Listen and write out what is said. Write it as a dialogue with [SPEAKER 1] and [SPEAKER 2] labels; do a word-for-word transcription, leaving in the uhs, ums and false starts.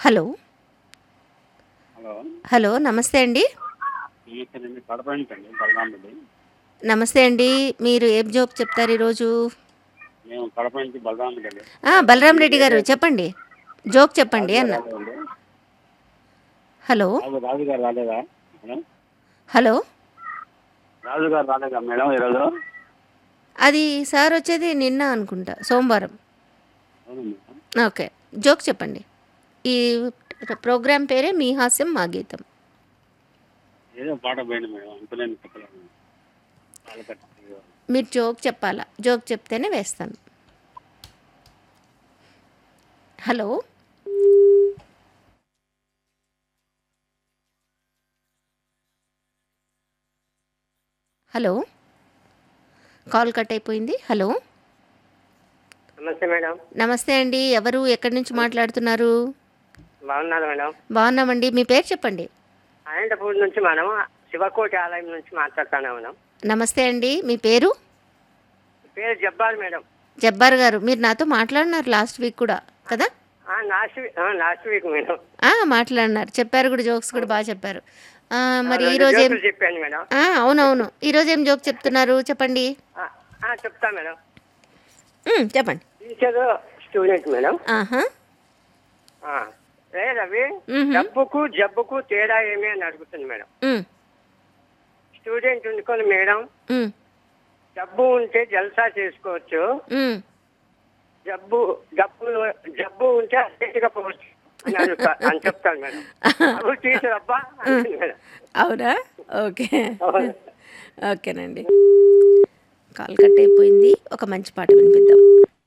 [SPEAKER 1] Hello.
[SPEAKER 2] Hello.
[SPEAKER 1] Hello. నమస్తే అండి.
[SPEAKER 2] నమస్తేనండి. కడప నుంచి అండి బలరాం రెడ్డి.
[SPEAKER 1] నమస్తే అండి. మీరు ఏం జోక్ చెప్తారు ఈరోజు?
[SPEAKER 2] మేము కడప నుంచి బలరాం రెడ్డి అండి.
[SPEAKER 1] ఆ, బలరాం
[SPEAKER 2] మీ
[SPEAKER 1] రెడ్డి గారు
[SPEAKER 2] ఏరియా
[SPEAKER 1] చెప్పండి. జోక్ చెప్పండి
[SPEAKER 2] రాజుగారు
[SPEAKER 1] అన్న.
[SPEAKER 2] రాలేదండి.
[SPEAKER 1] హలో.
[SPEAKER 2] రాజు రాజుగారు రాలేదా మేడం?
[SPEAKER 1] హలో.
[SPEAKER 2] రాజుగారు రాలేదా మేడం ఈరోజు?
[SPEAKER 1] అది సార్ వచ్చేది నిన్న అనుకుంటా, సోమవారం.
[SPEAKER 2] అవును మేడం.
[SPEAKER 1] ఓకే. జోక్ చెప్పండి. ఈ ప్రోగ్రాం పేరే మీ హాస్యం మా గీతం.
[SPEAKER 2] ఏదో పాట పోయింది మేడం, అంతలేని చెప్పలేను. పాలకట్టు
[SPEAKER 1] మీరు జోక్ చెప్పాలా? జోక్ చెప్తేనే వేస్తాను. హలో. హలో. కాల్ కట్ అయిపోయింది. హలో.
[SPEAKER 3] నమస్తే మేడం.
[SPEAKER 1] నమస్తే అండి. ఎవరు? ఎక్కడి నుంచి మాట్లాడుతున్నారు?
[SPEAKER 3] బాగున్నారు మేడం.
[SPEAKER 1] బాగున్నామండి. మీ పేరు చెప్పండి.
[SPEAKER 3] అనంతపూర్ నుంచి మనం శివకోటి ఆలయం నుంచి మాట్లాడుతున్నాం మేడం.
[SPEAKER 1] నమస్తే అండి. మీ పేరు?
[SPEAKER 3] పేరు జబ్బార్ మేడం.
[SPEAKER 1] జబ్బార్ గారు, మీరు నాతో మాట్లాడినారు లాస్ట్ వీక్ కూడా కదా?
[SPEAKER 3] Last week last week madam.
[SPEAKER 1] ఆ, మాట్లాడినారు, చెప్పారు కూడా, జోక్స్ కూడా బాగా చెప్పారు. ఆ, మరి
[SPEAKER 3] రెండు
[SPEAKER 1] ఈరోజు ఏం?
[SPEAKER 3] జోకులు చెప్పాను మేడం.
[SPEAKER 1] ఆ, అవునవును. ఈరోజు ఏం జోక్ చెప్తున్నారు చెప్పండి.
[SPEAKER 3] ఆ, ఆ, చెప్తా మేడం.
[SPEAKER 1] ఉమ్, చెప్పండి.
[SPEAKER 3] Teacher student madam.
[SPEAKER 1] ఆహా.
[SPEAKER 3] ఆ, రే రవి,
[SPEAKER 1] మ్హూ.
[SPEAKER 3] డబ్బుకు జబ్బుకు తేడా ఏమి అని అడుగుతుంది మేడం.
[SPEAKER 1] ఉమ్,
[SPEAKER 3] స్టూడెంట్ ఉండుకొని మేడం,
[SPEAKER 1] ఉమ్,
[SPEAKER 3] డబ్బు ఉంటే జల్సా చేసుకోవచ్చు,
[SPEAKER 1] ఉమ్.
[SPEAKER 3] జబ్బు డబ్బు జబ్బు ఉంటే అర్జెంట్గా పోవచ్చు అని అడుగుతా అని చెప్తాను మేడం. అప్పుడు టీచర్ అబ్బా అంటుంది మేడం.
[SPEAKER 1] అవునా? ఓకే.
[SPEAKER 3] అవును.
[SPEAKER 1] ఓకేనండి. కాల్ కట్ అయిపోయింది. ఒక మంచి పాట వినిపిద్దాం.